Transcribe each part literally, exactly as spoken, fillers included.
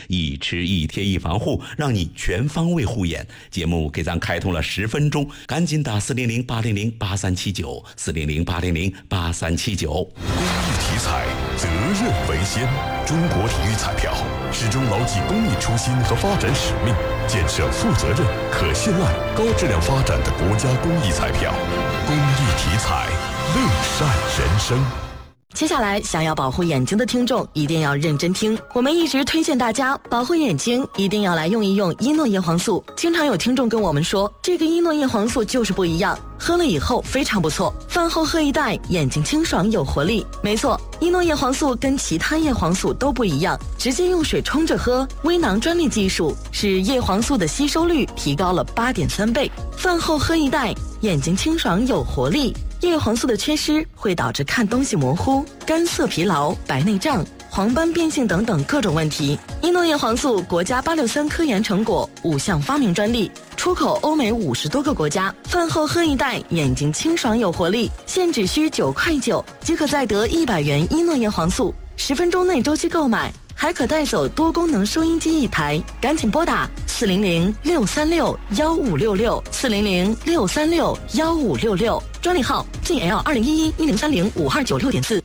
一吃一贴一防护，让你全方位护眼。节目给咱开通了十分钟，赶紧打四零零八零零八三七九，四零零八零零八三七九。 公益题材，责任为先。中国体育彩票始终牢记公益初心和发展使命，建设负责任、可信赖、高质量发展的国家公益彩票。公益题材，乐善人生。 接下来，想要保护眼睛的听众一定要认真听。我们一直推荐大家保护眼睛，一定要来用一用伊诺叶黄素。经常有听众跟我们说，这个伊诺叶黄素就是不一样，喝了以后非常不错，饭后喝一袋，眼睛清爽有活力。没错，伊诺叶黄素跟其他叶黄素都不一样，直接用水冲着喝，微囊专利技术使叶黄素的吸收率提高了 八点三倍。饭后喝一袋，眼睛清爽有活力。叶黄素的缺失会导致看东西模糊、干涩疲劳、白内障、黄斑变性等等各种问题。伊诺叶黄素国家八六三科研成果，五项发明专利，出口欧美五十多个国家。饭后喝一袋，眼睛清爽有活力，现只需九块九即可再得一百元伊诺叶黄素，十分钟内周期购买，还可带走多功能收音机一台。赶紧拨打四零零六三六幺五六六四零零六三六幺五六六，专利号 G L 二零一一一零三零五二九六点四。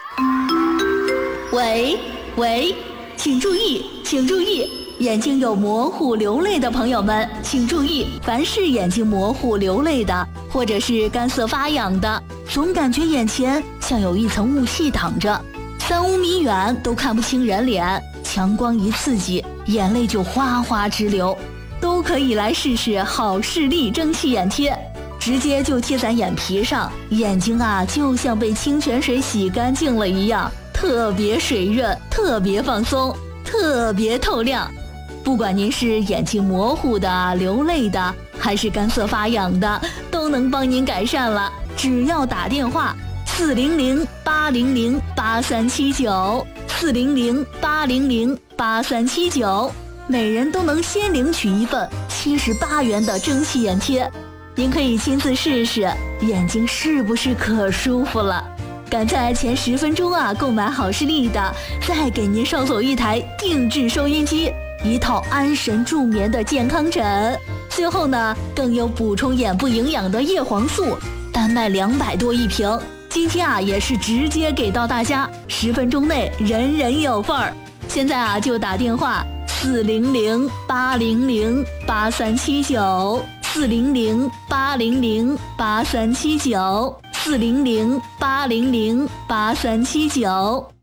喂喂，请注意，请注意，眼睛有模糊流泪的朋友们，请注意，凡是眼睛模糊流泪的，或者是干涩发痒的，总感觉眼前像有一层雾气挡着，三五米远都看不清人脸，强光一刺激，眼泪就哗哗直流，都可以来试试好视力蒸汽眼贴。直接就贴在眼皮上，眼睛啊就像被清泉水洗干净了一样，特别水润，特别放松，特别透亮。不管您是眼睛模糊的、流泪的，还是干涩发痒的，都能帮您改善了。只要打电话四零零八零零八三七九，四零零八零零八三七九，每人都能先领取一份七十八元的蒸汽眼贴。您可以亲自试试，眼睛是不是可舒服了？赶在前十分钟啊购买好视力的，再给您捎走一台定制收音机，一套安神助眠的健康枕，最后呢更有补充眼部营养的叶黄素，单卖两百多一瓶。今天啊也是直接给到大家，十分钟内人人有份儿。现在啊就打电话四零零八零零八三七九。四零零八零零八三七九，四零零八零零八三七九。